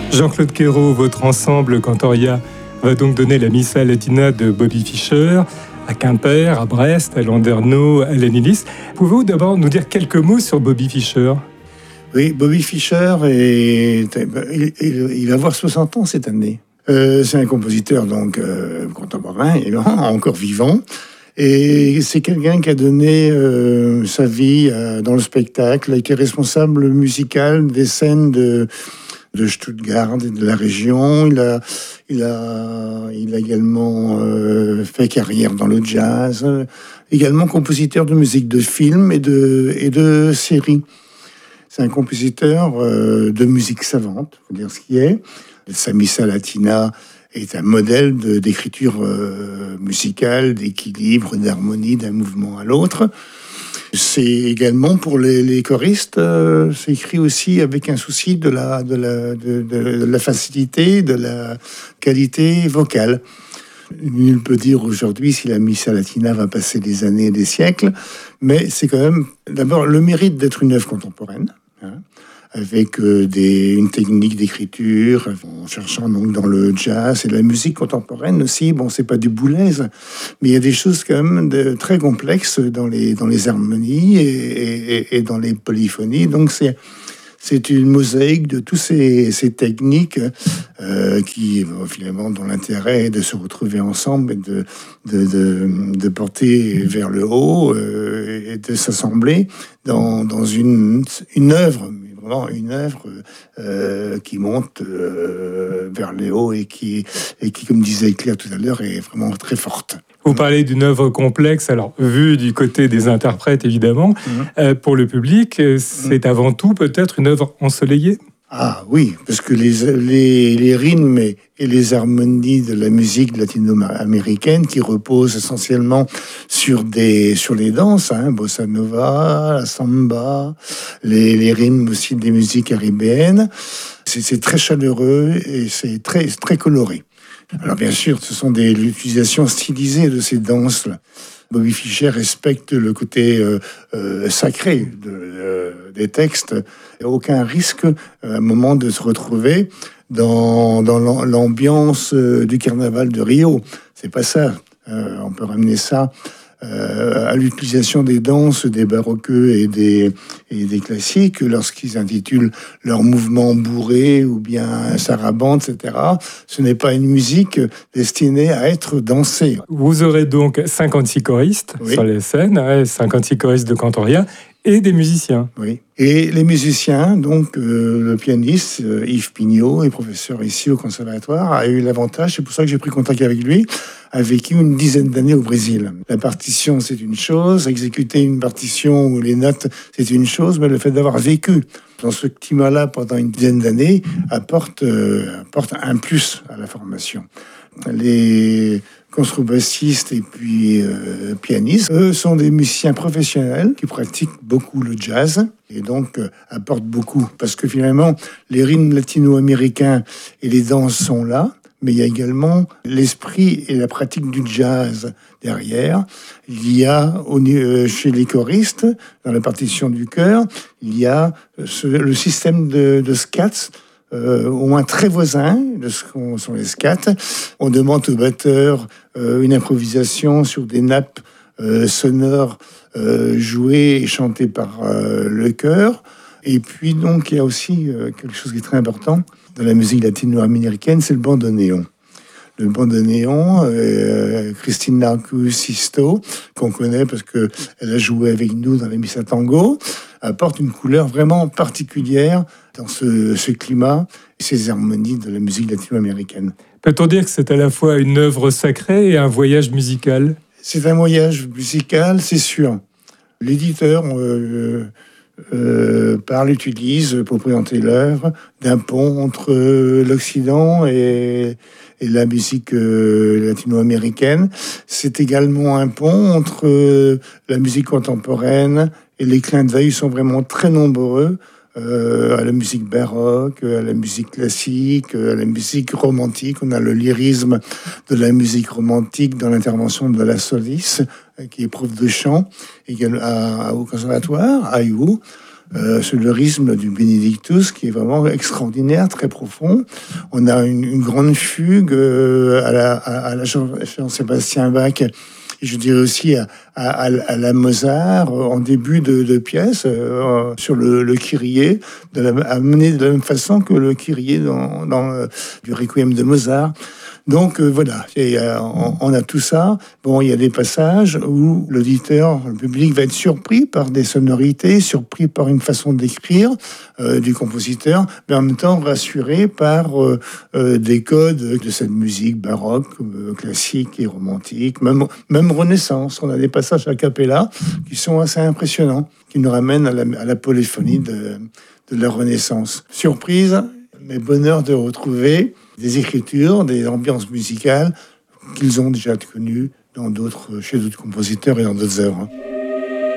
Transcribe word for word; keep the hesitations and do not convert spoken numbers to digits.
Jean-Claude Queyroux, votre ensemble Cantoria va donc donner la Missa Latina de Bobby Fischer à Quimper, à Brest, à Landerneau, à Lannilis. Pouvez-vous d'abord nous dire quelques mots sur Bobby Fischer ? Oui, Bobby Fischer, est, il, il, il va avoir soixante ans cette année. Euh, c'est un compositeur donc euh, contemporain, encore vivant. Et c'est quelqu'un qui a donné euh, sa vie euh, dans le spectacle, qui est responsable musical des scènes de, de Stuttgart et de la région. Il a, il a, il a également euh, fait carrière dans le jazz, également compositeur de musique de film et de, et de séries. C'est un compositeur euh, de musique savante, faut dire ce qui est. Sa Missa Latina est un modèle de, d'écriture euh, musicale, d'équilibre, d'harmonie d'un mouvement à l'autre. C'est également pour les, les choristes, euh, c'est écrit aussi avec un souci de la, de, la, de, de, de la facilité, de la qualité vocale. Nul peut dire aujourd'hui si la Missa Latina va passer des années et des siècles, mais c'est quand même d'abord le mérite d'être une œuvre contemporaine, hein, avec euh, des, une technique d'écriture, en cherchant donc dans le jazz et la musique contemporaine aussi. Bon, c'est pas du Boulez, mais il y a des choses quand même de, très complexes dans les, dans les harmonies et, et, et dans les polyphonies. Donc c'est, c'est une mosaïque de toutes ces, ces techniques euh, qui, bon, finalement, dont l'intérêt est de se retrouver ensemble et de, de, de, de porter vers le haut euh, et de s'assembler dans, dans une, une œuvre. Une œuvre euh, qui monte euh, vers le haut et qui, et qui, comme disait Claire tout à l'heure, est vraiment très forte. Vous parlez d'une œuvre complexe, alors vue du côté des interprètes évidemment, mmh. euh, pour le public, c'est mmh. avant tout peut-être une œuvre ensoleillée ? Ah oui, parce que les, les, les rythmes et les harmonies de la musique latino-américaine qui reposent essentiellement sur, des, sur les danses, hein, bossa nova, la samba, les, les rythmes aussi des musiques caribéennes, c'est, c'est très chaleureux et c'est très, très coloré. Alors bien sûr, ce sont des l'utilisation stylisée de ces danses-là. Bobby Fischer respecte le côté euh, euh, sacré de, euh, des textes. Il n'y a aucun risque à un moment de se retrouver dans, dans l'ambiance du carnaval de Rio. C'est pas ça. Euh, on peut ramener ça euh, à l'utilisation des danses, des baroqueux et des, et des classiques lorsqu'ils intitulent leur mouvement bourré ou bien sarabande, et cetera. Ce n'est pas une musique destinée à être dansée. Vous aurez donc cinquante-six choristes oui. sur les scènes, hein, cinquante-six choristes de Cantoria et des musiciens. Oui. Et les musiciens, donc euh, le pianiste euh, Yves Pignot, est professeur ici au conservatoire, a eu l'avantage, c'est pour ça que j'ai pris contact avec lui, a vécu une dizaine d'années au Brésil. La partition, c'est une chose, exécuter une partition ou les notes, c'est une chose, mais le fait d'avoir vécu dans ce climat-là pendant une dizaine d'années apporte, euh, apporte un plus à la formation. Les contrebassistes et puis euh, pianistes, eux, sont des musiciens professionnels qui pratiquent beaucoup le jazz et donc euh, apportent beaucoup. Parce que finalement, les rythmes latino-américains et les danses sont là, mais il y a également l'esprit et la pratique du jazz derrière. Il y a au, euh, chez les choristes, dans la partition du chœur, il y a ce, le système de, de scats, Euh, au moins très voisin de ce qu'on sont les scats. On demande au batteur euh, une improvisation sur des nappes euh, sonores euh, jouées et chantées par euh, le chœur. Et puis donc il y a aussi euh, quelque chose qui est très important dans la musique latino-américaine, c'est le bandoneon. Le bandoneon, euh, Cristina Sisto, qu'on connaît parce que elle a joué avec nous dans les Missa Tango, apporte une couleur vraiment particulière dans ce, ce climat et ces harmonies de la musique latino-américaine. Peut-on dire que c'est à la fois une œuvre sacrée et un voyage musical ? C'est un voyage musical, c'est sûr. L'éditeur euh, euh, parle, utilise pour présenter l'œuvre d'un pont entre l'Occident et, et la musique euh, latino-américaine. C'est également un pont entre euh, la musique contemporaine et les clins d'œil sont vraiment très nombreux euh, à la musique baroque, à la musique classique, à la musique romantique. On a le lyrisme de la musique romantique dans l'intervention de la Solis, qui est prof de chant également à, au conservatoire, à I U. euh, sur le rythme du Benedictus, qui est vraiment extraordinaire, très profond. On a une, une grande fugue euh, à la, à, à la Jean-Sébastien Bach, et je dirais aussi à, à, à la Mozart, en début de, de pièce, euh, sur le, le Kyrie, de la, amené de la même façon que le Kyrie dans, dans euh, du Requiem de Mozart. Donc euh, voilà, et, euh, on, on a tout ça. Bon, il y a des passages où l'auditeur, le public va être surpris par des sonorités, surpris par une façon d'écrire euh, du compositeur, mais en même temps rassuré par euh, euh, des codes de cette musique baroque, euh, classique et romantique, même, même Renaissance. On a des passages a cappella qui sont assez impressionnants, qui nous ramènent à la, à la polyphonie de, de la Renaissance. Surprise, mais bonheur de retrouver des écritures, des ambiances musicales qu'ils ont déjà connues dans d'autres, chez d'autres compositeurs et dans d'autres œuvres.